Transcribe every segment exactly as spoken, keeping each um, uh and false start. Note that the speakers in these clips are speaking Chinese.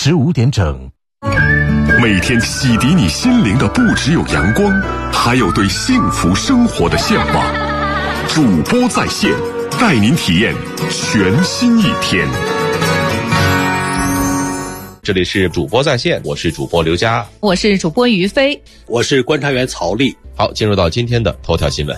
十五点整。 每天洗涤你心灵的不只有阳光，还有对幸福生活的向往。主播在线，带您体验全新一天。 这里是主播在线，我是主播刘佳， 我是主播于飞， 我是观察员曹丽。 好，进入到今天的头条新闻。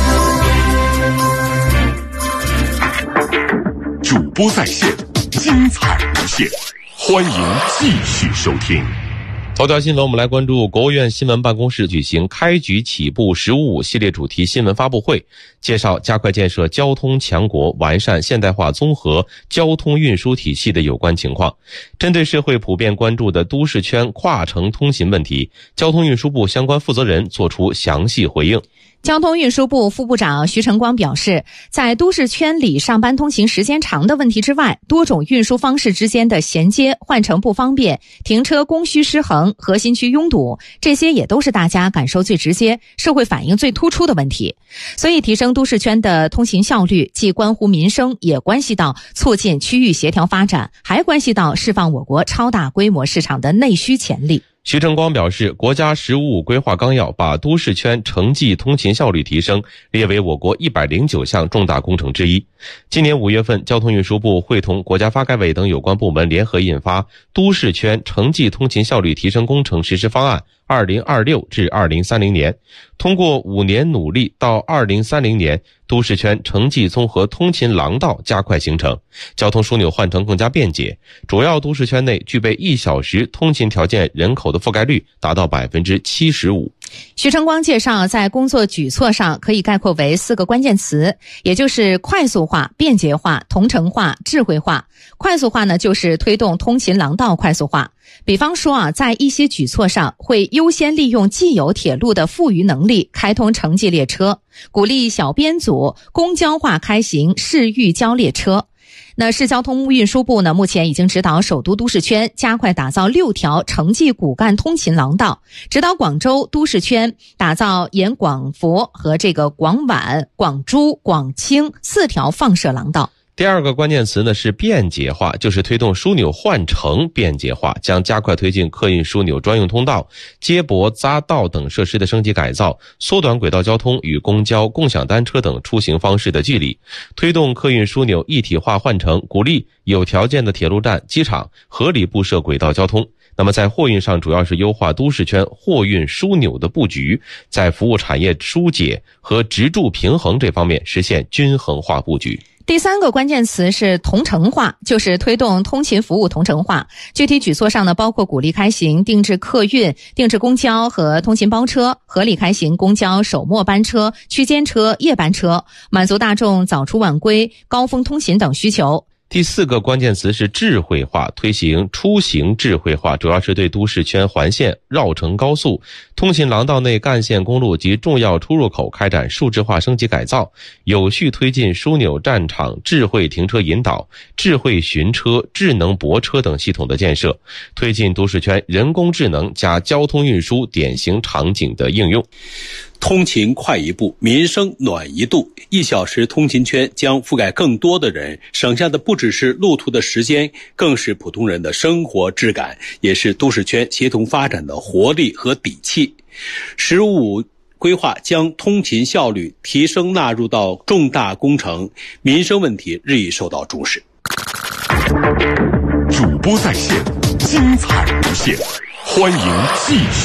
主播在线，精彩无限，欢迎继续收听。 头条新闻，我们来关注国务院新闻办公室举行开局起步十五五系列主题新闻发布会，介绍加快建设交通强国、完善现代化综合交通运输体系的有关情况。针对社会普遍关注的都市圈跨城通行问题，交通运输部相关负责人作出详细回应。 交通运输部副部长徐晨光表示，在都市圈里上班通勤时间长的问题之外，多种运输方式之间的衔接、换乘不方便、停车供需失衡、核心区拥堵，这些也都是大家感受最直接、社会反应最突出的问题。所以提升都市圈的通行效率，既关乎民生，也关系到促进区域协调发展，还关系到释放我国超大规模市场的内需潜力。 徐晨光表示，国家“十五五”规划纲要把都市圈城际通勤效率提升列为我国一百零九项重大工程之一。今年五月份，交通运输部会同国家发改委等有关部门联合印发《都市圈城际通勤效率提升工程实施方案》二零二六至二零三零年，通过五年努力，到二零三零年，都市圈城际综合通勤廊道加快形成，交通枢纽换乘更加便捷，主要都市圈内具备一小时通勤条件人口的覆盖率达到百分之七十五。 徐晨光介绍，在工作举措上可以概括为四个关键词，也就是快速化、便捷化、同城化、智慧化。快速化呢，就是推动通勤廊道快速化。比方说啊，在一些举措上会优先利用既有铁路的富余能力开通城际列车，鼓励小编组公交化开行市域交列车。那市交通运输部呢，目前已经指导首都都市圈加快打造六条城际骨干通勤廊道，指导广州都市圈打造沿广佛和这个广皖、广珠、广清四条放射廊道。 第二个关键词呢是便捷化，就是推动枢纽换乘便捷化，将加快推进客运枢纽专用通道、接驳匝道等设施的升级改造，缩短轨道交通与公交、共享单车等出行方式的距离，推动客运枢纽一体化换乘，鼓励有条件的铁路站、机场合理布设轨道交通。那么在货运上，主要是优化都市圈货运枢纽的布局，在服务产业疏解和直住平衡这方面实现均衡化布局。 第三个关键词是同城化，就是推动通勤服务同城化。具体举措上呢，包括鼓励开行定制客运、定制公交和通勤包车，合理开行公交首末班车、区间车、夜班车，满足大众早出晚归、高峰通勤等需求。 第四个关键词是智慧化，推行出行智慧化，主要是对都市圈环线、绕城高速、通勤廊道内干线公路及重要出入口开展数字化升级改造，有序推进枢纽站场智慧停车引导、智慧巡车、智能泊车等系统的建设，推进都市圈人工智能加交通运输典型场景的应用。 通勤快一步，民生暖一度，一小时通勤圈将覆盖更多的人，省下的不只是路途的时间，更是普通人的生活质感，也是都市圈协同发展的活力和底气。十五五规划将通勤效率提升纳入到重大工程，民生问题日益受到重视。 主播在线，精彩无限，欢迎继续